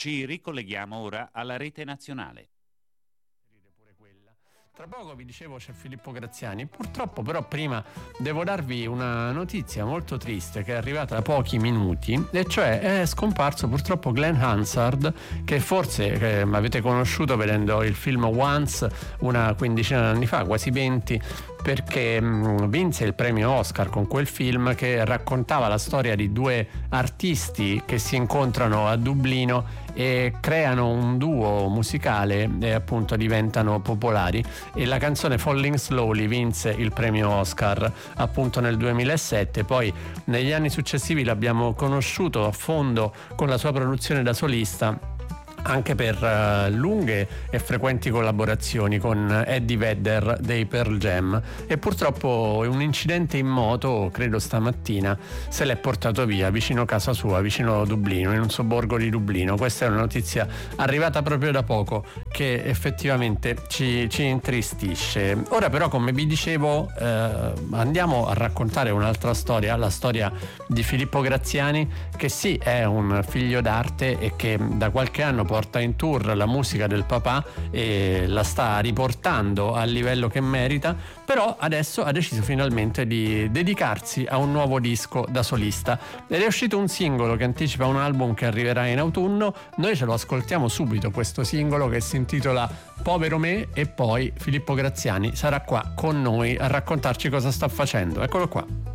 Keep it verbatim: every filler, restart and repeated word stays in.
Ci ricolleghiamo ora alla rete nazionale. Tra poco vi dicevo c'è Filippo Graziani, purtroppo però prima devo darvi una notizia molto triste che è arrivata da pochi minuti, e cioè è scomparso purtroppo Glenn Hansard, che forse eh, avete conosciuto vedendo il film Once una quindicina di anni fa, quasi venti, perché mh, vinse il premio Oscar con quel film che raccontava la storia di due artisti che si incontrano a Dublino e creano un duo musicale e appunto diventano popolari, e la canzone Falling Slowly vinse il premio Oscar appunto nel duemilasette. Poi negli anni successivi l'abbiamo conosciuto a fondo con la sua produzione da solista, anche per uh, lunghe e frequenti collaborazioni con Eddie Vedder dei Pearl Jam, e purtroppo un incidente in moto, credo stamattina, se l'è portato via vicino casa sua, vicino Dublino, in un sobborgo di Dublino. Questa è una notizia arrivata proprio da poco che effettivamente ci, ci intristisce. Ora però, come vi dicevo, eh, andiamo a raccontare un'altra storia, la storia di Filippo Graziani, che sì è un figlio d'arte e che da qualche anno porta in tour la musica del papà e la sta riportando al livello che merita, però adesso ha deciso finalmente di dedicarsi a un nuovo disco da solista ed è uscito un singolo che anticipa un album che arriverà in autunno. Noi ce lo ascoltiamo subito, questo singolo, che si intitola Povero me, e poi Filippo Graziani sarà qua con noi a raccontarci cosa sta facendo. Eccolo qua.